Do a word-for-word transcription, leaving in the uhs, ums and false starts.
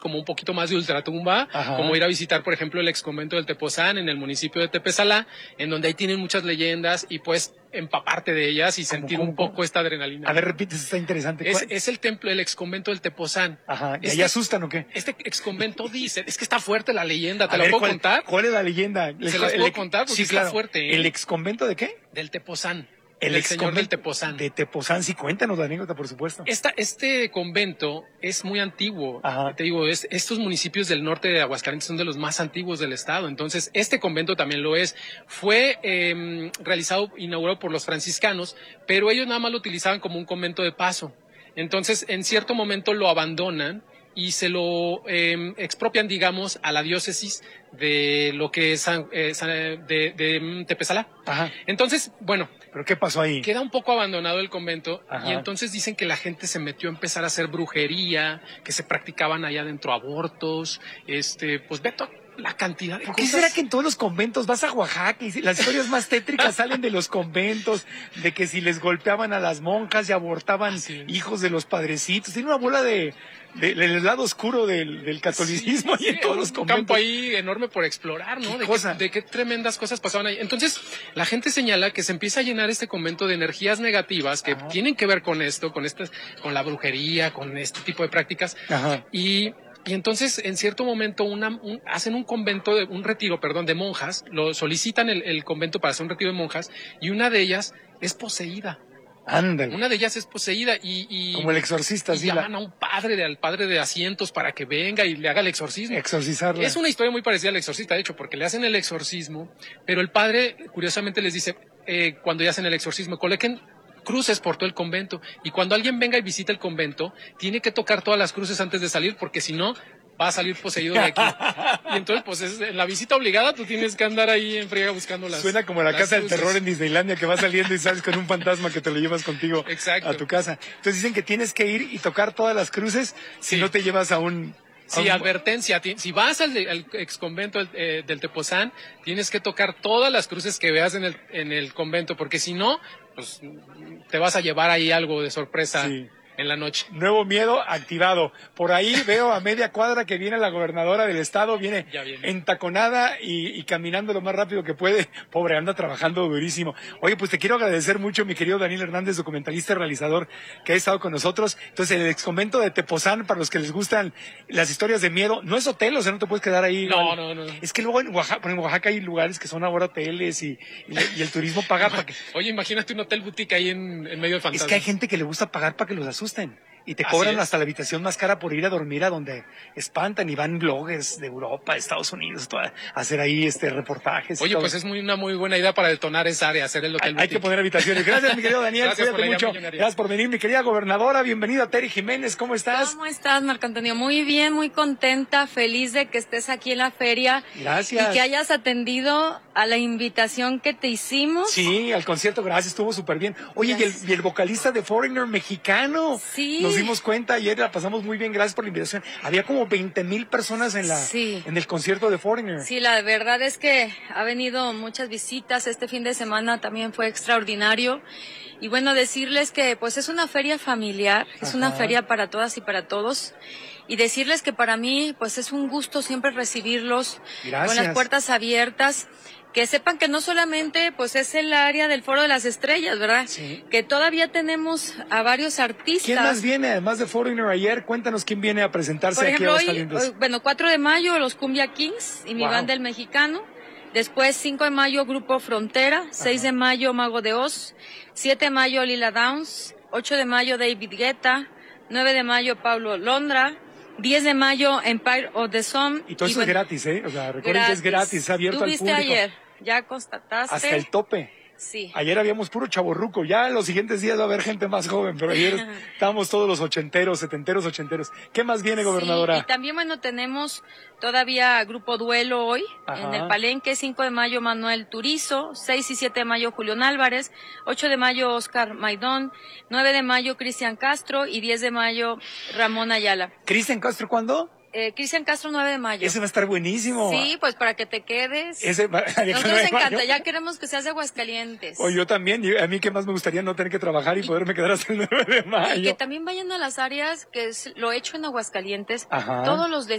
como un poquito más de ultratumba, Ajá. como ir a visitar, por ejemplo, el exconvento del Tepozán en el municipio de Tepesalá, en donde ahí tienen muchas leyendas y pues empaparte de ellas y ¿Cómo, sentir cómo, un poco cómo? esta adrenalina. A ver, repite, eso está interesante. Es, es el templo, el exconvento del Tepozán. Ajá, ¿y este, ahí asustan o qué? Este exconvento dice, es que está fuerte la leyenda, ¿te A la ver, puedo ¿cuál, contar? ¿Cuál es la leyenda? Se las el, puedo el, contar porque sí, está claro. fuerte. ¿eh? ¿El exconvento de qué? Del Tepozán. El del señor del exconvento Tepozán. De Tepozán, sí, cuéntanos la anécdota, por supuesto. Esta, este convento es muy antiguo. Ajá. Te digo, es, estos municipios del norte de Aguascalientes son de los más antiguos del estado. Entonces, este convento también lo es. Fue eh, realizado, inaugurado por los franciscanos, pero ellos nada más lo utilizaban como un convento de paso. Entonces, en cierto momento lo abandonan y se lo eh, expropian, digamos, a la diócesis de lo que es San, eh, San, de, de Tepesalá. Ajá. Entonces, bueno, ¿pero qué pasó ahí? queda un poco abandonado el convento. Ajá. Y entonces dicen que la gente se metió a empezar a hacer brujería, que se practicaban allá adentro abortos, este, pues ve toda la cantidad de ¿Por qué cosas. será que en todos los conventos vas a Oaxaca y las historias más tétricas salen de los conventos, de que si les golpeaban a las monjas y abortaban Así es. hijos de los padrecitos? Tiene una bola de, de- del lado oscuro del, del catolicismo Sí, y en sí, todos un los campo conventos. ahí enorme por explorar, ¿no? ¿Qué de, cosa? Qué, de qué tremendas cosas pasaban ahí. Entonces, la gente señala que se empieza a llenar este convento de energías negativas que Ajá. tienen que ver con esto, con estas, con la brujería, con este tipo de prácticas. Ajá. Y, y entonces, en cierto momento, una, un- hacen un convento, de, un retiro, perdón, de monjas, lo solicitan el, el convento para hacer un retiro de monjas, y una de ellas es poseída. Ándale. Una de ellas es poseída y, y Como el exorcista, y sí, llaman la, a un padre, de, al padre de asientos para que venga y le haga el exorcismo. exorcizarla. Es una historia muy parecida al exorcista, de hecho, porque le hacen el exorcismo, pero el padre, curiosamente, les dice, eh, cuando ya hacen el exorcismo, coloquen cruces por todo el convento, y cuando alguien venga y visita el convento, tiene que tocar todas las cruces antes de salir, porque si no, va a salir poseído de aquí. Y entonces, pues, es, en la visita obligada, tú tienes que andar ahí en friega buscando las Suena como la las casa del cruces. terror en Disneylandia, que vas saliendo y sales con un fantasma que te lo llevas contigo Exacto. a tu casa. Entonces dicen que tienes que ir y tocar todas las cruces si Sí. no te llevas a un... a Sí, un- advertencia, ti- si vas al, de- al exconvento del, eh, del Tepozán, tienes que tocar todas las cruces que veas en el, en el convento, porque si no, pues te vas a llevar ahí algo de sorpresa Sí. en la noche. Nuevo miedo activado. Por ahí veo a media cuadra que viene la gobernadora del estado, viene, Ya viene. entaconada y, y caminando lo más rápido que puede. Pobre, anda trabajando durísimo. Oye, pues te quiero agradecer mucho, mi querido Daniel Hernández, documentalista y realizador, que ha estado con nosotros. Entonces, el exconvento de Tepozán, para los que les gustan las historias de miedo, no es hotel, o sea, no te puedes quedar ahí. No, ¿vale? no, no. Es que luego en Oaxaca, en Oaxaca hay lugares que son ahora hoteles y, y, y el turismo paga para que... Oye, imagínate un hotel boutique ahí en, en medio de Es fantasmas. que hay gente que le gusta pagar para que los asusten. Y te Así cobran es. hasta la habitación más cara por ir a dormir a donde espantan y van bloggers de Europa, de Estados Unidos, todo, a hacer ahí este reportajes. y Oye, todo. pues es muy, una muy buena idea para detonar esa área, hacer el hotel Hay, hay boutique. que poner habitaciones. Gracias, mi querido Daniel. Gracias por Cuídate la idea mucho. millonaria. Gracias por venir, mi querida gobernadora. Bienvenida, Terry Jiménez. ¿Cómo estás? ¿Cómo estás, Marco Antonio? Muy bien, muy contenta, feliz de que estés aquí en la feria Gracias. y que hayas atendido a la invitación que te hicimos. Sí, al concierto, gracias, estuvo súper bien. Oye, y el, Gracias. y el vocalista de Foreigner mexicano. Sí. Nos dimos cuenta ayer, la pasamos muy bien, gracias por la invitación. Había como veinte mil personas en la Sí. en el concierto de Foreigner. Sí, la verdad es que ha venido muchas visitas. Este fin de semana también fue extraordinario. Y bueno, decirles que pues es una feria familiar, es una Ajá. feria para todas y para todos. Y decirles que para mí pues es un gusto siempre recibirlos Gracias. con las puertas abiertas. Que sepan que no solamente pues es el área del Foro de las Estrellas, ¿verdad? Sí. Que todavía tenemos a varios artistas. ¿Quién más viene? Además de Foreigner ayer, cuéntanos quién viene a presentarse Por ejemplo, aquí a hoy, Aguascalientes. hoy, bueno, cuatro de mayo, los Cumbia Kings y mi Wow. banda El Mexicano. Después, cinco de mayo, Grupo Frontera. seis de mayo, Mago de Oz. siete de mayo, Lila Downs. ocho de mayo, David Guetta. nueve de mayo, Pablo Londra. diez de mayo, Empire of the Sun. Y todo eso bueno, es gratis, ¿eh? O sea, recuerden que es gratis, abierto Tú al viste público. ayer, ya constataste. Hasta el tope. Sí. Ayer habíamos puro chavorruco, ya en los siguientes días va a haber gente más joven, pero ayer estábamos todos los ochenteros, setenteros, ochenteros. ¿Qué más viene, gobernadora? Sí, y también, bueno, tenemos todavía Grupo Duelo hoy, Ajá. en el Palenque, cinco de mayo Manuel Turizo, seis y siete de mayo Julián Álvarez, ocho de mayo Oscar Maidón, nueve de mayo Cristian Castro y diez de mayo Ramón Ayala. ¿Cristian Castro cuándo? Eh, Cristian Castro, nueve de mayo. Ese va a estar buenísimo. Sí, pues para que te quedes. Ese va- Nosotros encanta, ya queremos que seas de Aguascalientes. O yo también, y a mí que más me gustaría no tener que trabajar y, Y- poderme quedar hasta el nueve de Y mayo. que también vayan a las áreas que es lo hecho en Aguascalientes. Ajá. Todos los